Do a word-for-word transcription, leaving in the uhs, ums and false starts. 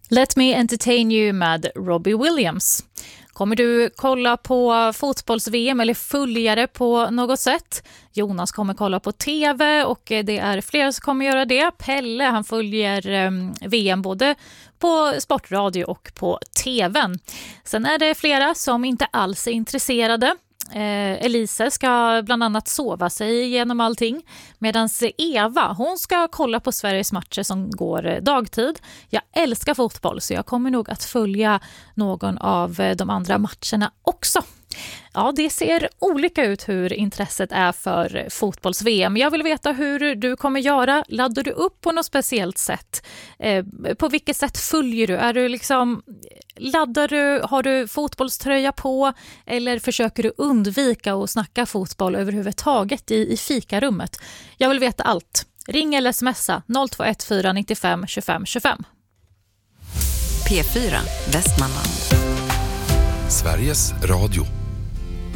Let Me Entertain You med Robbie Williams. Kommer du kolla på fotbolls-V M eller följa det på något sätt? Jonas kommer kolla på tv och det är flera som kommer göra det. Pelle, han följer um, V M både på sportradio och på tvn. Sen är det flera som inte alls är intresserade. Eh, Elise ska bland annat sova sig igenom allting, medan Eva, hon ska kolla på Sveriges matcher som går dagtid. Jag älskar fotboll så jag kommer nog att följa någon av de andra matcherna också. Ja, det ser olika ut hur intresset är för fotbolls-V M. Jag vill veta hur du kommer göra. Laddar du upp på något speciellt sätt? Eh, på vilket sätt följer du? Är du liksom, laddar du, har du fotbollströja på eller försöker du undvika att snacka fotboll överhuvudtaget i, i fikarummet? Jag vill veta allt. Ring eller smsa noll två ett fyra nio fem två fem två fem. P fyra Västmanland. Sveriges Radio.